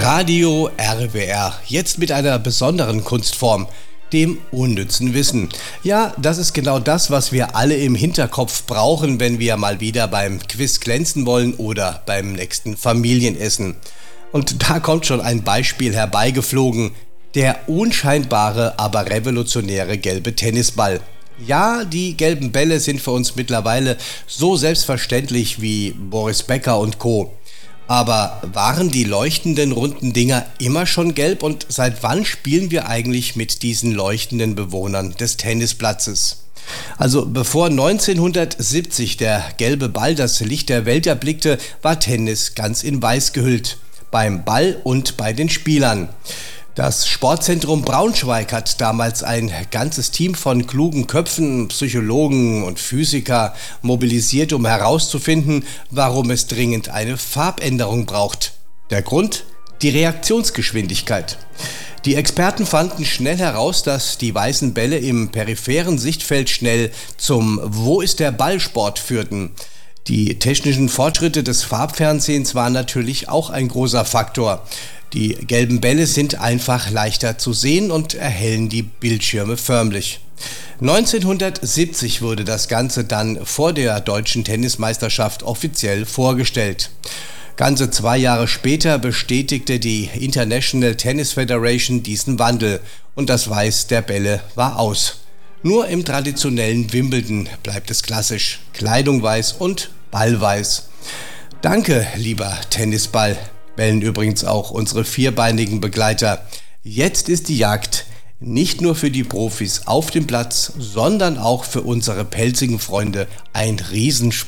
Radio RWR, jetzt mit einer besonderen Kunstform, dem unnützen Wissen. Ja, das ist genau das, was wir alle im Hinterkopf brauchen, wenn wir mal wieder beim Quiz glänzen wollen oder beim nächsten Familienessen. Und da kommt schon ein Beispiel herbeigeflogen: der unscheinbare, aber revolutionäre gelbe Tennisball. Ja, die gelben Bälle sind für uns mittlerweile so selbstverständlich wie Boris Becker und Co. Aber waren die leuchtenden runden Dinger immer schon gelb, und seit wann spielen wir eigentlich mit diesen leuchtenden Bewohnern des Tennisplatzes? Also bevor 1970 der gelbe Ball das Licht der Welt erblickte, war Tennis ganz in Weiß gehüllt. Beim Ball und bei den Spielern. Das Sportzentrum Braunschweig hat damals ein ganzes Team von klugen Köpfen, Psychologen und Physiker mobilisiert, um herauszufinden, warum es dringend eine Farbänderung braucht. Der Grund? Die Reaktionsgeschwindigkeit. Die Experten fanden schnell heraus, dass die weißen Bälle im peripheren Sichtfeld schnell zum „Wo ist der Ball?" führten. Die technischen Fortschritte des Farbfernsehens waren natürlich auch ein großer Faktor. Die gelben Bälle sind einfach leichter zu sehen und erhellen die Bildschirme förmlich. 1970 wurde das Ganze dann vor der deutschen Tennismeisterschaft offiziell vorgestellt. Ganze 2 Jahre später bestätigte die International Tennis Federation diesen Wandel und das Weiß der Bälle war aus. Nur im traditionellen Wimbledon bleibt es klassisch: Kleidung weiß und Ball weiß. Danke, lieber Tennisball, bellen übrigens auch unsere vierbeinigen Begleiter. Jetzt ist die Jagd nicht nur für die Profis auf dem Platz, sondern auch für unsere pelzigen Freunde ein Riesenspaß.